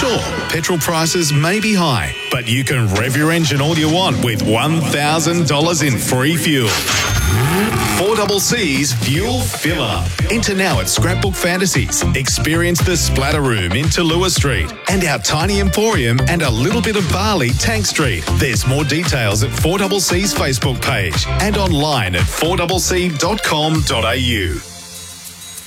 Sure, petrol prices may be high, but you can rev your engine all you want with $1,000 in free fuel. 4CC's Fuel Filler. Enter now at Scrapbook Fantasies. Experience the Splatter Room in Tallulah Street and our Tiny Emporium and a little bit of barley Tank Street. There's more details at 4CC's Facebook page and online at 4cc.com.au.